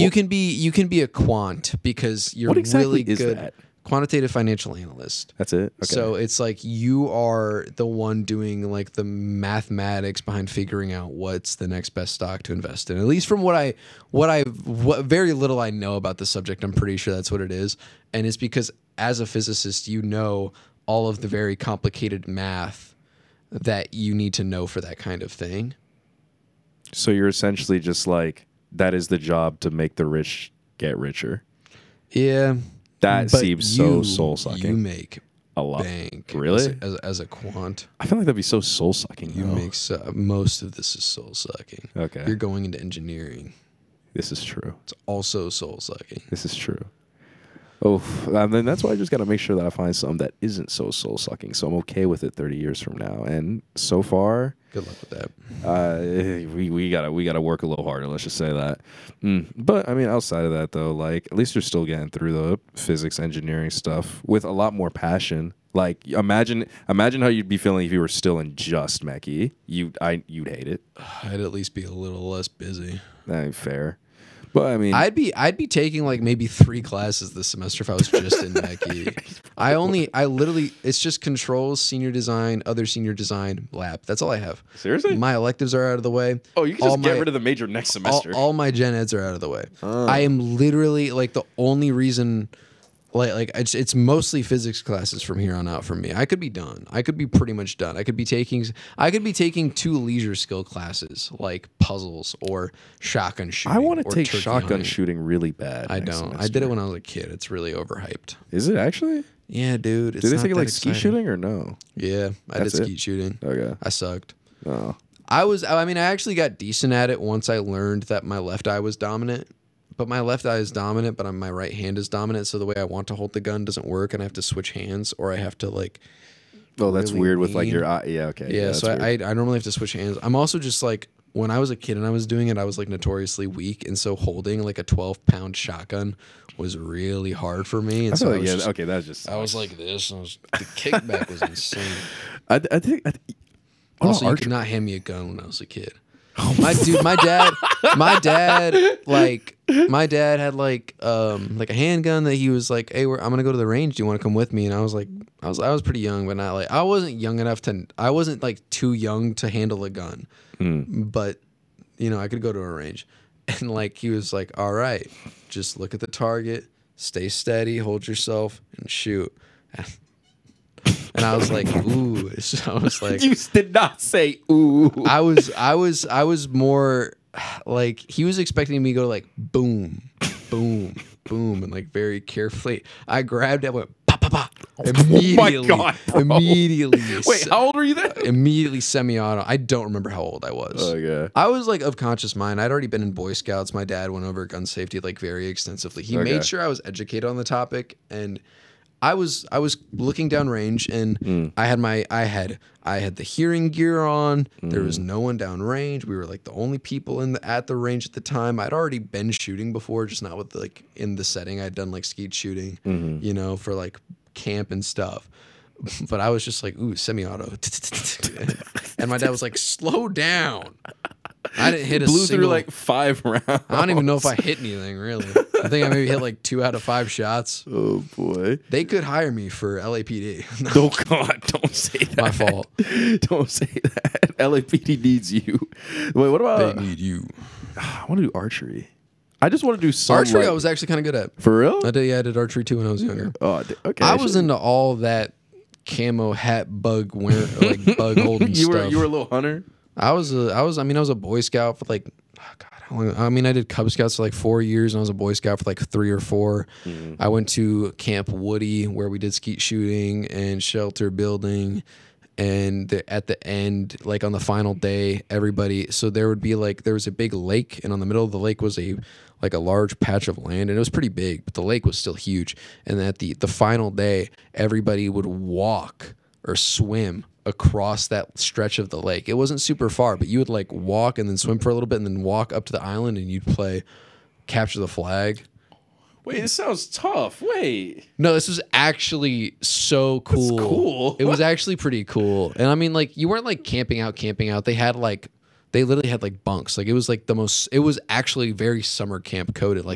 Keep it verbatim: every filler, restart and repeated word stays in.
you can be you can be a quant because you're What exactly really is good. that? Quantitative financial analyst. That's it. Okay. So it's like you are the one doing like the mathematics behind figuring out what's the next best stock to invest in. At least from what I, what I, what very little I know about the subject, I'm pretty sure that's what it is. And it's because as a physicist, you know all of the very complicated math that you need to know for that kind of thing. So you're essentially just like, that is the job to make the rich get richer. Yeah. That But seems you- so soul sucking. You make A lot. bank. Really? As a, as, as a quant. I feel like that'd be so soul sucking. You make so, most of this is soul sucking. Okay. You're going into engineering. This is true. It's also soul sucking. This is true. Oh, and then that's why I just got to make sure that I find something that isn't so soul sucking. So I'm okay with it thirty years from now. And so far, Good luck with that. uh, we we gotta we gotta work a little harder. Let's just say that. Mm. But I mean, outside of that though, like at least you're still getting through the physics, engineering stuff with a lot more passion. Like imagine imagine how you'd be feeling if you were still in just mechie. You I you'd hate it. I'd at least be a little less busy. That ain't fair. But I mean, I'd be I'd be taking like maybe three classes this semester if I was just in Mechie. I only I literally it's just controls, senior design, other senior design, lab. That's all I have. Seriously? My electives are out of the way. oh, you can all just get my- rid of the major next all, semester. all my gen eds are out of the way. Oh. I am literally like the only reason like like it's, it's mostly physics classes from here on out for me. I could be done. I could be pretty much done. I could be taking I could be taking two leisure skill classes like puzzles or shotgun shooting. I want to or take turkey shotgun hunting. shooting really bad. I next don't. I semester. did it when I was a kid. It's really overhyped. Is it actually? Yeah, dude. It's Did they not take it that like ski exciting. shooting or no? Yeah, I That's did it? skeet shooting. Okay. I sucked. Oh. I was. I mean, I actually got decent at it once I learned that my left eye was dominant. But my left eye is dominant, but my right hand is dominant. So the way I want to hold the gun doesn't work, and I have to switch hands, or I have to like. Oh, that's really weird with like lean. your eye. Yeah. Okay. Yeah, that's so I, weird. I I normally have to switch hands. I'm also just like when I was a kid and I was doing it, I was like notoriously weak, and so holding like a twelve pound shotgun was really hard for me. And I so feel I like, was yeah. just, Okay, that's just. I was like this, and I was, the kickback was insane. I, I think. I, th- what Also, about you could archery? not hand me a gun when I was a kid. My dude, my dad, my dad, like my dad had like um like a handgun that he was like, hey, we're, I'm gonna go to the range. Do you want to come with me? And I was like, I was I was pretty young, but not like I wasn't young enough to. I wasn't like too young to handle a gun, Mm. but you know I could go to a range. And like he was like, all right, just look at the target, stay steady, hold yourself, and shoot. And I was like, ooh. So I was like, You did not say ooh. I was I was I was more like he was expecting me to go like boom, boom, boom, and like very carefully. I grabbed it, went pop, pop, pop. Immediately, God, bro. immediately. Wait, how old were you then? Immediately semi-auto. I don't remember how old I was. Okay. I was like of conscious mind. I'd already been in Boy Scouts. My dad went over gun safety like very extensively. He Okay. made sure I was educated on the topic, and I was I was looking down range, and Mm. I had my I had I had the hearing gear on. There was Mm. no one down range. We were like the only people in the at the range at the time. I'd already been shooting before, just not with like in the setting. I'd done like skeet shooting, Mm-hmm. you know, for like camp and stuff. But I was just like, ooh, semi-auto. And my dad was like, slow down. I didn't hit a Blew single. through like five rounds. I don't even know if I hit anything, really. I think I maybe hit like two out of five shots. Oh boy. They could hire me for L A P D. No, Oh God! Don't say that. my fault. Don't say that. L A P D needs you. Wait, what They about? need you. I want to do archery. I just want to do some Archery, like- I was actually kind of good at. for real. I did, yeah, I did archery too when I was younger. Oh, d- okay. I was should- into all that camo hat bug wearing, like bug holding you were stuff. you were a little hunter. I was a, I was I mean I was a Boy Scout for like oh God how long, I mean I did Cub Scouts for like four years and I was a Boy Scout for like three or four. Mm-hmm. I went to Camp Woody where we did skeet shooting and shelter building, and the, at the end like on the final day everybody so there would be like there was a big lake, and on the middle of the lake was a like a large patch of land, and it was pretty big, but the lake was still huge. And at the the final day everybody would walk or swim across that stretch of the lake. It wasn't super far, but you would like walk and then swim for a little bit and then walk up to the island, and you'd play capture the flag. Wait, this sounds tough. Wait. No, this was actually so cool. cool. It was actually pretty cool. And I mean, like, you weren't like camping out, camping out. They had like, they literally had like bunks. Like, it was like the most, it was actually very summer camp coded. Like,